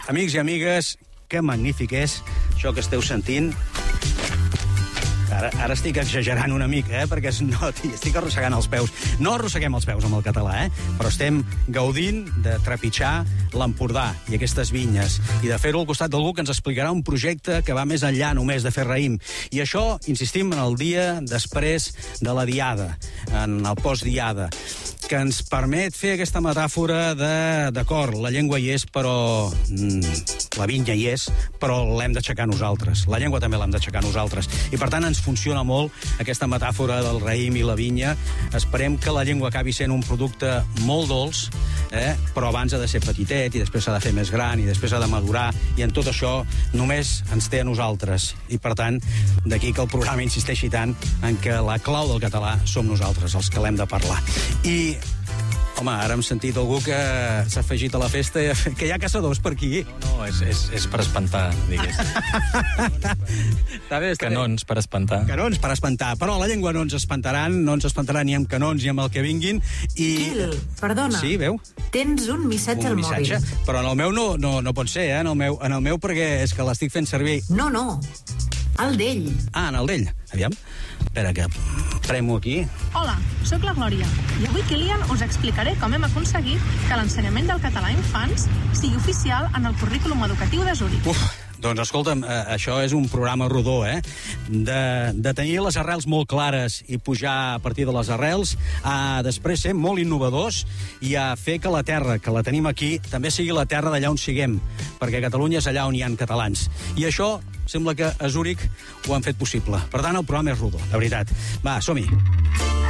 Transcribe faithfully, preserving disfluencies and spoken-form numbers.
Amics i amigues, que magnífic és això que esteu sentint. Ara, ara estic exagerant una mica, eh? Perquè no, estic arrossegant els peus. No arrosseguem els peus amb el català, eh? Però estem gaudint de trepitjar l'Empordà i aquestes vinyes i de fer-ho al costat d'algú que ens explicarà un projecte que va més enllà només de fer raïm. I això, insistim, en el dia després de la diada, en el postdiada, que ens permet fer aquesta metàfora de, d'acord, la llengua hi és, però mm, la vinya hi és, però l'hem d'aixecar nosaltres. La llengua també l'hem d'aixecar nosaltres. I, per tant, ens funciona molt aquesta metàfora del raïm i la vinya. Esperem que la llengua acabi sent un producte molt dolç, eh? Però abans ha de ser petitet i després s'ha de fer més gran i després ha de madurar, i en tot això només ens té a nosaltres. I, per tant, d'aquí que el programa insisteixi tant en que la clau del català som nosaltres, els que l'hem de parlar. I home, ara hem sentit algú que s'ha afegit a la festa, que hi ha caçadors per aquí. No, no, és, és, és per espantar, digués. Està bé, està Canons per espantar. Canons per espantar, però la llengua no ens espantaran, no ens espantaran ni amb canons ni amb el que vinguin. I... Gil, perdona. Sí, veu? Tens un missatge Un al missatge, mòbil. però en el meu no, no, no pot ser, eh? En el meu, en el meu perquè és que l'estic fent servir. No, no. El d'ell. Ah, en el d'ell. Aviam. Espera, que premo aquí. Hola, sóc la Glòria i avui, Kilian, us explicaré com hem aconseguit que l'ensenyament del català a infants sigui oficial en el currículum educatiu de Zúrich. Uf, doncs escolta'm, eh, això és un programa rodó, eh? De, de tenir les arrels molt clares i pujar a partir de les arrels, a després ser molt innovadors i a fer que la terra, que la tenim aquí, també sigui la terra d'allà on siguem, perquè Catalunya és allà on hi ha catalans. I això sembla que a Zúrich ho han fet possible. Per tant, el programa és rodó, de veritat. Va, som-hi.